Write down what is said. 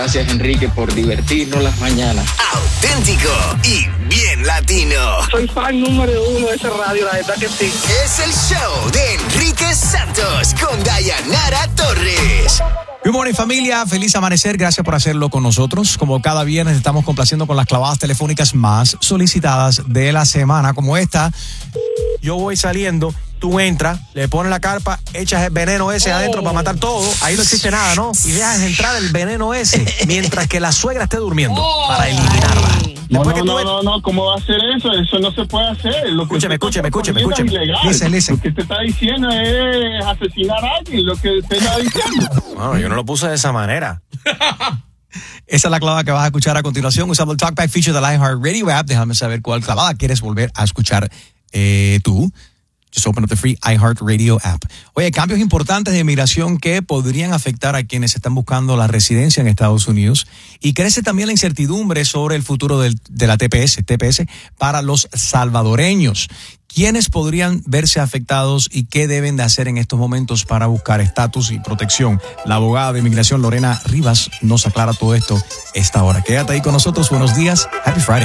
Gracias, Enrique, por divertirnos las mañanas. Auténtico y bien latino. Soy fan número 1 de esa radio, la verdad que sí. Es el show de Enrique Santos con Dayanara Torres. Good morning, familia. Feliz amanecer. Gracias por hacerlo con nosotros. Como cada viernes estamos complaciendo con las clavadas telefónicas más solicitadas de la semana. Como esta, yo voy saliendo, tú entras, le pones la carpa, echas el veneno ese adentro para matar todo. Ahí no existe nada, ¿no? Y dejas entrar el veneno ese mientras que la suegra esté durmiendo para eliminarla. No, ¿cómo va a hacer eso? Eso no se puede hacer. Escúcheme. Listen. Lo que te está diciendo es asesinar a alguien, lo que te está diciendo. Bueno, yo no lo puse de esa manera. Esa es la clavada que vas a escuchar a continuación usando el Talkback feature de la iHeartRadio app. Déjame saber cuál clavada quieres volver a escuchar tú. Just open up the free iHeartRadio app. Oye, cambios importantes de migración que podrían afectar a quienes están buscando la residencia en Estados Unidos. Y crece también la incertidumbre sobre el futuro de la TPS para los salvadoreños. ¿Quiénes podrían verse afectados y qué deben de hacer en estos momentos para buscar estatus y protección? La abogada de inmigración Lorena Rivas nos aclara todo esto esta hora. Quédate ahí con nosotros. Buenos días. Happy Friday.